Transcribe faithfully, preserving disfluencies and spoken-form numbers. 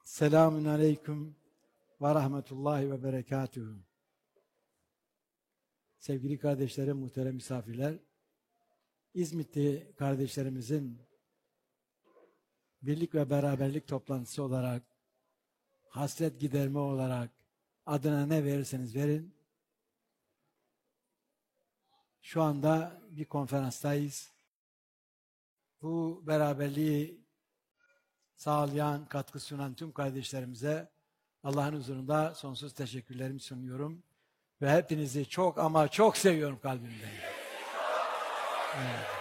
Selamun aleyküm ve rahmetullahi ve berekatuhu. Sevgili kardeşlerim, muhterem misafirler, İzmitli kardeşlerimizin birlik ve beraberlik toplantısı olarak, hasret giderme olarak adına ne verirseniz verin, şu anda bir konferanstayız. Bu beraberliği sağlayan, katkı sunan tüm kardeşlerimize Allah'ın huzurunda sonsuz teşekkürlerimi sunuyorum. Ve hepinizi çok ama çok seviyorum kalbimden. Evet.